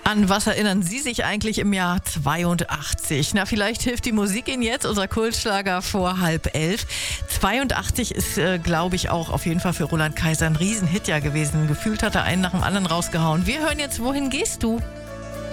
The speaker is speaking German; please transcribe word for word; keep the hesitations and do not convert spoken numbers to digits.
An was erinnern Sie sich eigentlich im Jahr zweiundachtzig? Na, vielleicht hilft die Musik Ihnen jetzt, unser Kultschlager vor halb elf. zweiundachtzig ist, äh, glaube ich, auch auf jeden Fall für Roland Kaiser ein Riesenhit ja gewesen. Gefühlt hat er einen nach dem anderen rausgehauen. Wir hören jetzt Wohin gehst du?